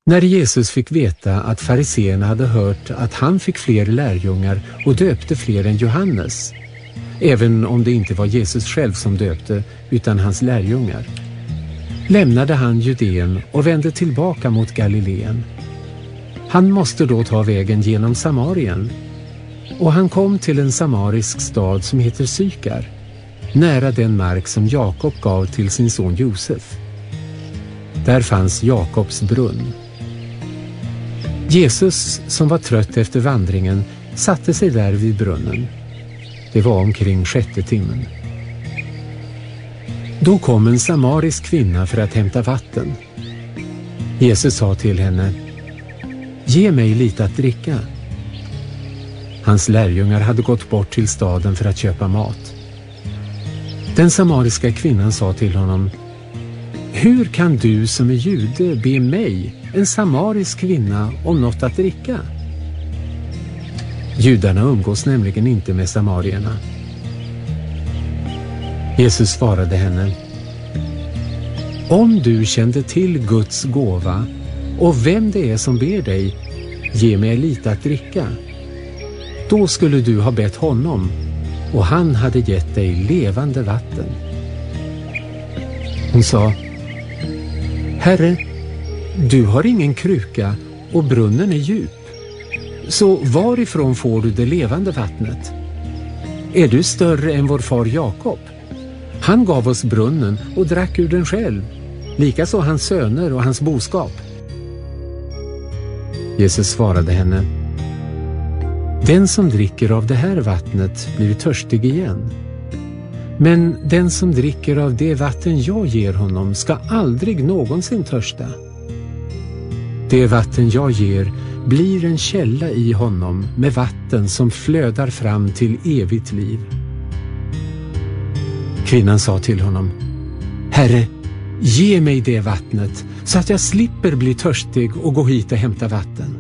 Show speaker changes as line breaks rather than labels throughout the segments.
När Jesus fick veta att fariseerna hade hört att han fick fler lärjungar och döpte fler än Johannes, även om det inte var Jesus själv som döpte utan hans lärjungar, lämnade han Judeen och vände tillbaka mot Galileen. Han måste då ta vägen genom Samarien, och han kom till en samarisk stad som heter Sykar, nära den mark som Jakob gav till sin son Josef. Där fanns Jakobs brunn. Jesus, som var trött efter vandringen, satte sig där vid brunnen. Det var omkring 6:e timmen. Då kom en samarisk kvinna för att hämta vatten. Jesus sa till henne: "Ge mig lite att dricka." Hans lärjungar hade gått bort till staden för att köpa mat. Den samariska kvinnan sa till honom: "Hur kan du som är jude be mig, en samarisk kvinna, om något att dricka?" Judarna umgås nämligen inte med samarierna. Jesus svarade henne: "Om du kände till Guds gåva och vem det är som ber dig, ge mig lite att dricka, då skulle du ha bett honom och han hade gett dig levande vatten." Hon sa: "Herre, du har ingen kruka och brunnen är djup. Så varifrån får du det levande vattnet? Är du större än vår far Jakob? Han gav oss brunnen och drack ur den själv, likaså hans söner och hans boskap." Jesus svarade henne: "Den som dricker av det här vattnet blir törstig igen. Men den som dricker av det vatten jag ger honom ska aldrig någonsin törsta. Det vatten jag ger blir en källa i honom med vatten som flödar fram till evigt liv." Kvinnan sa till honom: "Herre, ge mig det vattnet så att jag slipper bli törstig och gå hit och hämta vatten."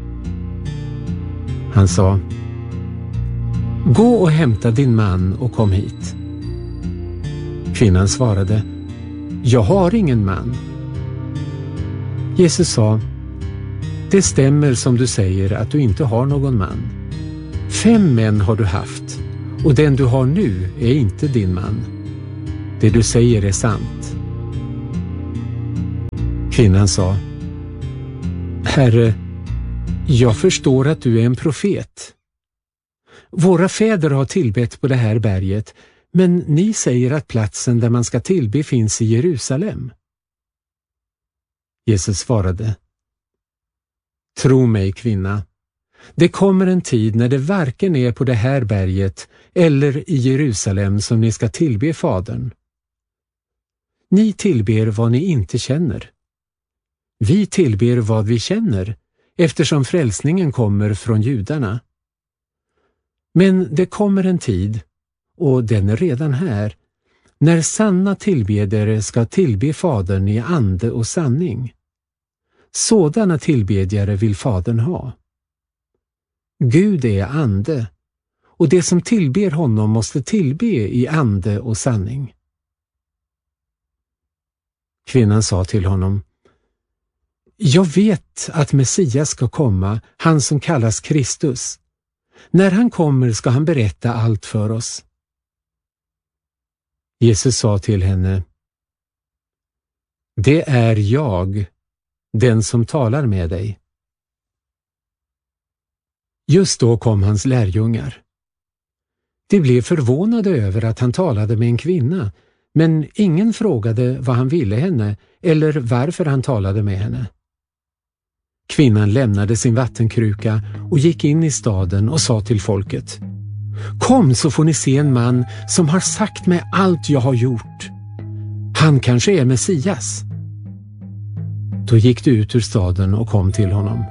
Han sa: "Gå och hämta din man och kom hit." Kvinnan svarade: "Jag har ingen man." Jesus sa: "Det stämmer som du säger att du inte har någon man. 5 män har du haft, och den du har nu är inte din man. Det du säger är sant." Kvinnan sa: "Herre, jag förstår att du är en profet. Våra fäder har tillbett på det här berget, men ni säger att platsen där man ska tillbe finns i Jerusalem." Jesus svarade: "Tro mig, kvinna, det kommer en tid när det varken är på det här berget eller i Jerusalem som ni ska tillbe Fadern. Ni tillber vad ni inte känner. Vi tillber vad vi känner, eftersom frälsningen kommer från judarna. Men det kommer en tid, och den är redan här, när sanna tillbedjare ska tillbe Fadern i ande och sanning. Sådana tillbedjare vill Fadern ha. Gud är ande, och det som tillber honom måste tillbe i ande och sanning." Kvinnan sa till honom: "Jag vet att Messias ska komma, han som kallas Kristus. När han kommer ska han berätta allt för oss." Jesus sa till henne: "Det är jag, den som talar med dig." Just då kom hans lärjungar. De blev förvånade över att han talade med en kvinna, men ingen frågade vad han ville henne eller varför han talade med henne. Kvinnan lämnade sin vattenkruka och gick in i staden och sa till folket: "Kom så får ni se en man som har sagt mig allt jag har gjort. Han kanske är Messias." Då gick de ut ur staden och kom till honom.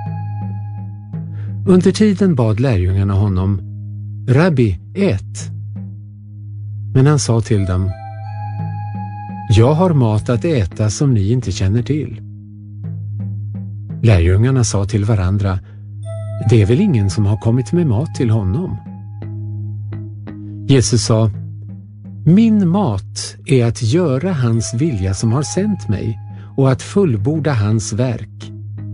Under tiden bad lärjungarna honom: "Rabbi, ät." Men han sa till dem: "Jag har mat att äta som ni inte känner till." Lärjungarna sa till varandra: "Det är väl ingen som har kommit med mat till honom?" Jesus sa: "Min mat är att göra hans vilja som har sänt mig och att fullborda hans verk.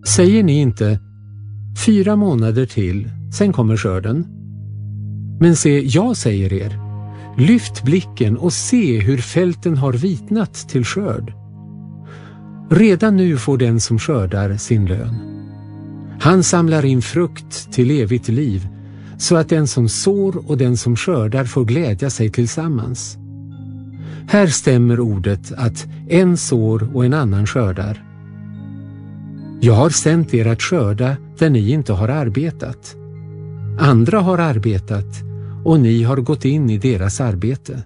Säger ni inte 4 månader till, sen kommer skörden? Men se, jag säger er, lyft blicken och se hur fälten har vitnat till skörd. Redan nu får den som skördar sin lön. Han samlar in frukt till evigt liv, så att den som sår och den som skördar får glädja sig tillsammans. Här stämmer ordet att en sår och en annan skördar. Jag har sänt er att skörda där ni inte har arbetat. Andra har arbetat och ni har gått in i deras arbete.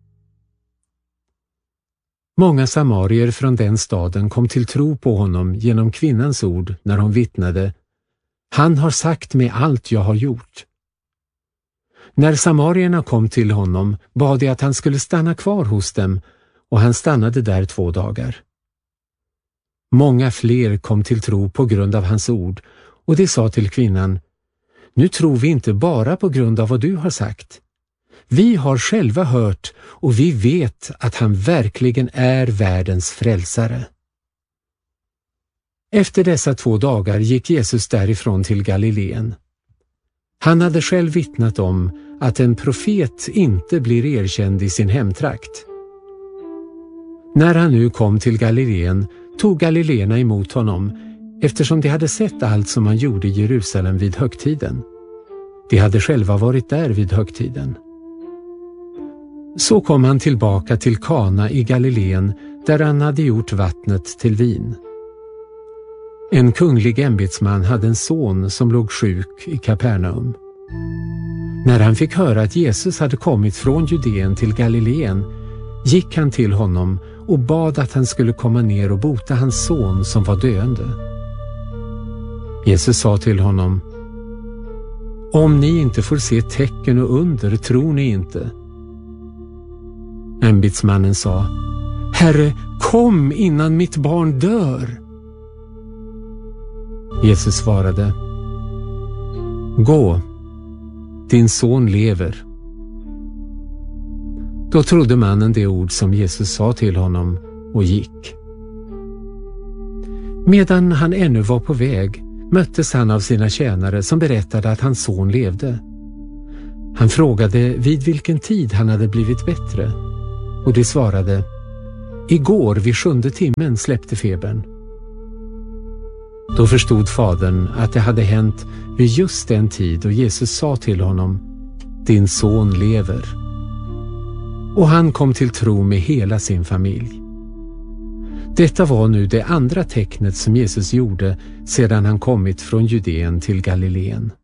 Många samarier från den staden kom till tro på honom genom kvinnans ord när hon vittnade: han har sagt mig allt jag har gjort. När samarierna kom till honom bad de att han skulle stanna kvar hos dem, och han stannade där 2 dagar. Många fler kom till tro på grund av hans ord, och de sa till kvinnan: nu tror vi inte bara på grund av vad du har sagt. Vi har själva hört och vi vet att han verkligen är världens frälsare. Efter dessa 2 dagar gick Jesus därifrån till Galileen. Han hade själv vittnat om att en profet inte blir erkänd i sin hemtrakt. När han nu kom till Galileen tog galileerna emot honom, eftersom de hade sett allt som han gjorde i Jerusalem vid högtiden. De hade själva varit där vid högtiden. Så kom han tillbaka till Kana i Galileen, där han hade gjort vattnet till vin. En kunglig ämbetsman hade en son som låg sjuk i Kapernaum. När han fick höra att Jesus hade kommit från Judeen till Galileen gick han till honom och bad att han skulle komma ner och bota hans son som var döende. Jesus sa till honom: om ni inte får se tecken och under, tror ni inte. Ämbetsmannen sa: Herre, kom innan mitt barn dör. Jesus svarade: gå, din son lever. Då trodde mannen det ord som Jesus sa till honom och gick. Medan han ännu var på väg möttes han av sina tjänare som berättade att hans son levde. Han frågade vid vilken tid han hade blivit bättre, och de svarade: igår vid 7:e timmen släppte febern. Då förstod fadern att det hade hänt vid just den tid då Jesus sa till honom: din son lever. Och han kom till tro med hela sin familj. Detta var nu det andra tecknet som Jesus gjorde sedan han kommit från Judeen till Galileen.